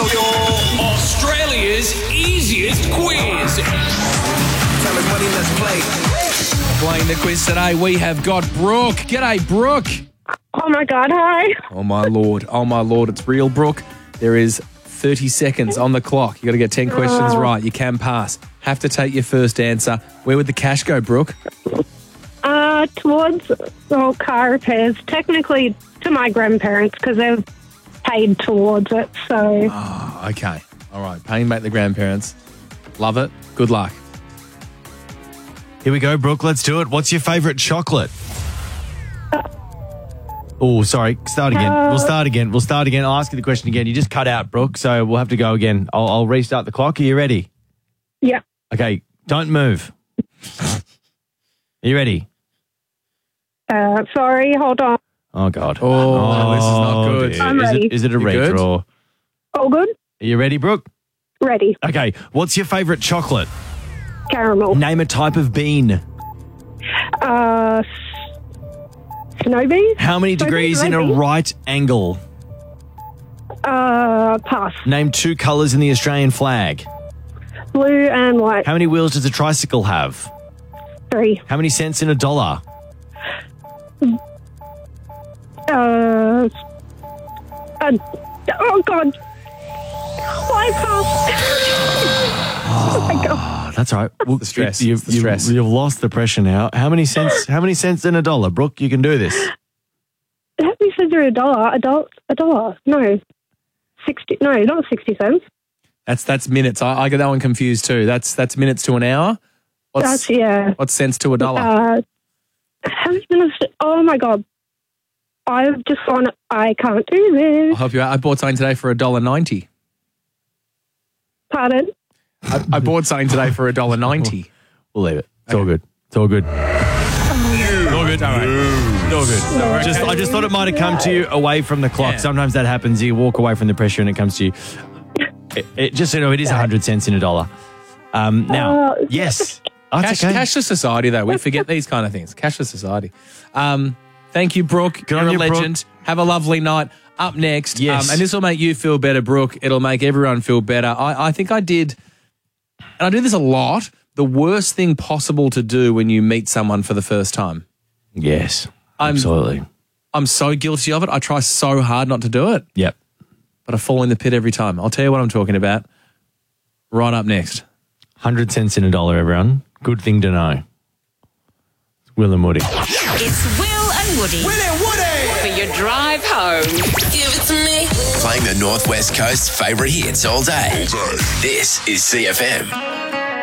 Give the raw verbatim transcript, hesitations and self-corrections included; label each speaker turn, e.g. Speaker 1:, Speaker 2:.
Speaker 1: for your Australia's easiest quiz.
Speaker 2: Tell me money, let's play.
Speaker 3: Playing the quiz today, we have got Brooke. G'day, Brooke.
Speaker 4: Oh my God, hi.
Speaker 3: Oh my Lord, oh my Lord, it's real, Brooke. There is thirty seconds on the clock. You got to get ten questions
Speaker 4: Oh.
Speaker 3: right. You can pass. Have to take your first answer. Where would the cash go, Brooke?
Speaker 4: Uh, towards well, car repairs, technically to my grandparents because they've paid towards it. So
Speaker 3: Oh, okay. All right. Paying back the grandparents. Love it. Good luck.
Speaker 5: Here we go, Brooke. Let's do it. What's your favourite chocolate? Oh, sorry. Start again.
Speaker 4: Uh,
Speaker 5: we'll start again. We'll start again. I'll ask you the question again. You just cut out, Brooke, so we'll have to go again. I'll, I'll restart the clock. Are you ready?
Speaker 4: yeah.
Speaker 5: Okay. Don't move. Are you ready?
Speaker 4: Uh, sorry, hold on.
Speaker 5: Oh, God.
Speaker 3: Oh, this is not good.
Speaker 5: dear.
Speaker 4: I'm
Speaker 5: is
Speaker 4: ready.
Speaker 5: It, is it a
Speaker 3: You good?
Speaker 5: redraw?
Speaker 4: All good?
Speaker 5: Are you ready, Brooke?
Speaker 4: Ready.
Speaker 5: Okay. What's your favourite chocolate?
Speaker 4: Caramel.
Speaker 5: Name a type of bean.
Speaker 4: Uh, snow beans?
Speaker 5: How many
Speaker 4: Snow
Speaker 5: degrees
Speaker 4: beans,
Speaker 5: in a
Speaker 4: maybe?
Speaker 5: right angle?
Speaker 4: Uh, pass.
Speaker 5: Name two colours in the Australian flag.
Speaker 4: Blue and white.
Speaker 5: How many wheels does a tricycle have?
Speaker 4: Three.
Speaker 5: How many cents in a dollar?
Speaker 4: Uh, uh, oh God. Why pass? Oh my God.
Speaker 5: Oh, that's all right. Well,
Speaker 3: the stress.
Speaker 5: You've,
Speaker 3: It's the
Speaker 5: you've-
Speaker 3: stress.
Speaker 5: you've lost the pressure now. How many cents? How many cents in a dollar, Brooke? You can do this.
Speaker 4: How many cents are a dollar? A dollar? A dollar? No. Sixty? No, not sixty cents.
Speaker 3: That's that's minutes. I, I get that one confused too. That's that's minutes to an hour. What's
Speaker 4: That's yeah.
Speaker 3: what's cents to a dollar?
Speaker 4: Uh, how many minutes? Oh my God. I've just gone. I can't do
Speaker 3: I'll
Speaker 4: this.
Speaker 3: help you out. I bought something today for a dollar ninety.
Speaker 4: Pardon?
Speaker 3: I, I bought something today for a dollar ninety.
Speaker 5: We'll leave it. It's all good. It's all good. It's all good. All right. It's all good. Just, I just thought it might have come to you away from the clock.
Speaker 3: Yeah.
Speaker 5: Sometimes that happens. You walk away from the pressure and it comes to you. It, it, just so you know, it is one hundred cents in a dollar. Um, now,
Speaker 4: Uh,
Speaker 5: yes. Oh, it's
Speaker 3: Cash,
Speaker 5: okay.
Speaker 3: Cashless society, though. We forget these kind of things. Cashless society. Um, thank you, Brooke.
Speaker 5: Good
Speaker 3: You're
Speaker 5: on
Speaker 3: a
Speaker 5: you, Brooke.
Speaker 3: legend. Have a lovely night. Up next,
Speaker 5: Yes.
Speaker 3: um, and this will make you feel better, Brooke. It'll make everyone feel better. I, I think I did, and I do this a lot, the worst thing possible to do when you meet someone for the first time.
Speaker 5: Yes.
Speaker 3: I'm-
Speaker 5: Absolutely.
Speaker 3: I'm so guilty of it. I try so hard not to do it,
Speaker 5: Yep.
Speaker 3: but I fall in the pit every time. I'll tell you what I'm talking about right up next.
Speaker 5: one hundred cents in a dollar, everyone. Good thing to know. It's Will and Woody.
Speaker 6: It's Will and Woody
Speaker 2: Will and Woody.
Speaker 6: for your drive home.
Speaker 7: Give it to me.
Speaker 8: Playing the Northwest Coast's favourite hits all day. This is C F M.